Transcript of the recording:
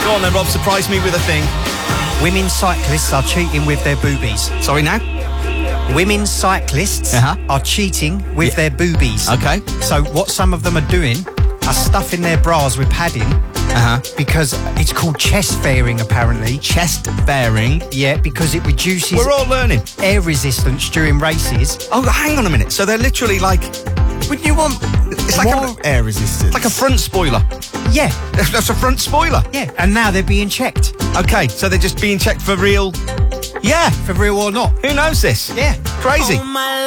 Go on then, Rob, surprise me with a thing. Women cyclists are cheating with their boobies. Sorry now? Women cyclists are cheating with their boobies. Okay. So what some of them are doing are stuffing their bras with padding. Because it's called chest fairing, apparently. Chest fairing? Yeah, because it reduces... We're all learning. ...air resistance during races. Oh, hang on a minute. So they're literally like... Wouldn't you want... It's like more air resistance. Like a front spoiler. Yeah. That's a front spoiler. Yeah, and now they're being checked. Okay, so they're just being checked for real... Yeah. For real or not. Who knows this? Yeah. Crazy. Oh, my